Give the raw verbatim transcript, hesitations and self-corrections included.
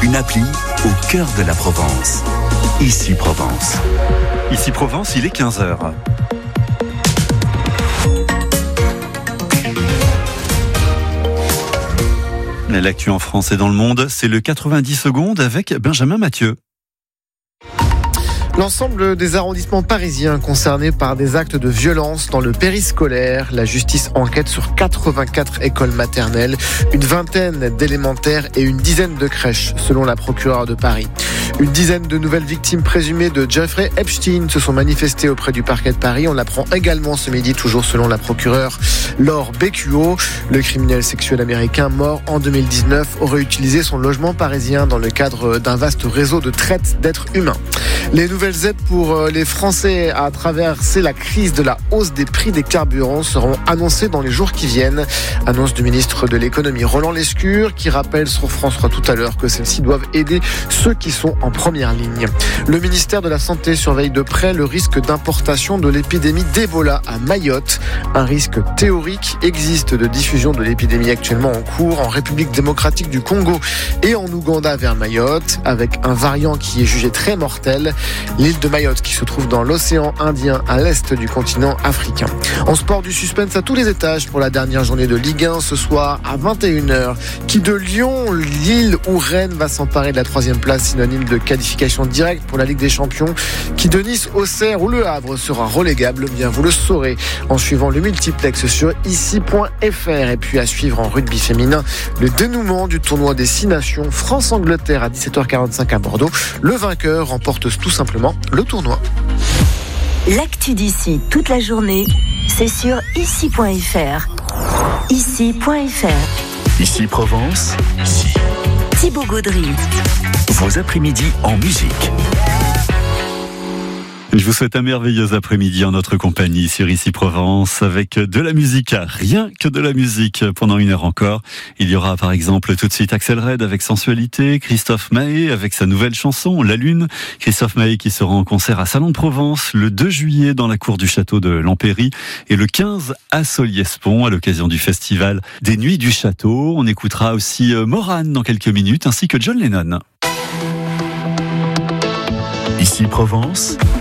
une appli au cœur de la Provence. Ici Provence. Ici Provence, il est quinze heures. L'actu en France et dans le monde, c'est le quatre-vingt-dix secondes avec Benjamin Mathieu. L'ensemble des arrondissements parisiens concernés par des actes de violence dans le périscolaire. La justice enquête sur quatre-vingt-quatre écoles maternelles, une vingtaine d'élémentaires et une dizaine de crèches, selon la procureure de Paris. Une dizaine de nouvelles victimes présumées de Jeffrey Epstein se sont manifestées auprès du parquet de Paris. On l'apprend également ce midi, toujours selon la procureure Laure Beccuo. Le criminel sexuel américain mort en deux mille dix-neuf aurait utilisé son logement parisien dans le cadre d'un vaste réseau de traite d'êtres humains. Les nouvelles aides pour les Français à traverser la crise de la hausse des prix des carburants seront annoncées dans les jours qui viennent. Annonce du ministre de l'économie Roland Lescure qui rappelle sur France trois tout à l'heure que celles-ci doivent aider ceux qui sont en première ligne. Le ministère de la Santé surveille de près le risque d'importation de l'épidémie d'Ebola à Mayotte. Un risque théorique existe de diffusion de l'épidémie actuellement en cours en République démocratique du Congo et en Ouganda vers Mayotte, avec un variant qui est jugé très mortel. L'île de Mayotte qui se trouve dans l'océan Indien à l'est du continent africain. En sport, du suspense à tous les étages pour la dernière journée de Ligue un ce soir à vingt et une heures. Qui de Lyon, Lille ou Rennes va s'emparer de la troisième place, synonyme de qualification directe pour la Ligue des Champions? Qui de Nice, Auxerre ou Le Havre sera relégable? Bien, vous le saurez en suivant le multiplex sur ici point f r. Et puis à suivre en rugby féminin, le dénouement du tournoi des six nations France-Angleterre à dix-sept heures quarante-cinq à Bordeaux. Le vainqueur remporte tout simplement le tournoi. L'actu d'ici toute la journée, c'est sur ici point f r. ici point f r. Ici Provence. Ici. Thibaut Gaudry. Vos après-midi en musique. Je vous souhaite un merveilleux après-midi en notre compagnie sur Ici Provence avec de la musique, rien que de la musique pendant une heure encore. Il y aura par exemple tout de suite Axel Red avec Sensualité, Christophe Maé avec sa nouvelle chanson La Lune. Christophe Maé qui sera en concert à Salon de Provence le deux juillet dans la cour du château de Lampéry et le quinze à Solliès-Pont à l'occasion du festival des Nuits du Château. On écoutera aussi Morane dans quelques minutes ainsi que John Lennon. Ici Provence.